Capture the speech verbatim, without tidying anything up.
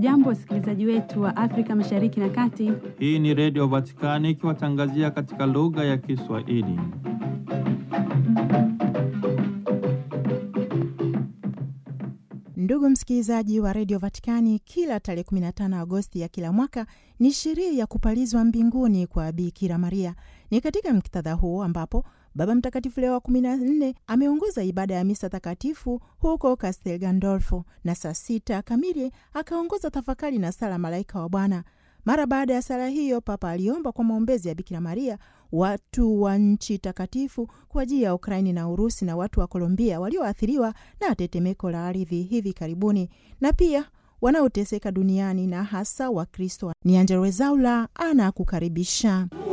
Hamjambo wasikilizaji wetu wa Afrika Mashariki na Kati. Hii ni Radio Vatikani ikiwatangazia katika lugha ya Kiswahili. Ndugu msikilizaji wa Radio Vatikani, kila tarehe kumi na tano Agosti ya kila mwaka ni sherehe ya kupalizwa mbinguni kwa Bikira Maria. Ni katika muktadha huo ambapo Baba Mtakatifu Leo wa kumi na nne ameongoza ibada ya misa takatifu huko Castel Gandolfo, na saa sita kamili akaongoza tafakari na sala Malaika wa Bwana. Mara baada ya sala hiyo, Papa aliomba kwa maombezi ya Bikira Maria watu wa nchi takatifu kwa ajili ya Ukraini na Urusi na watu wa Kolombia walioathiriwa na tetemeko la ardhi hivi karibuni, na pia wanaoteseka duniani na hasa Wakristo. Ni Angella Rwezaula anakukaribisha.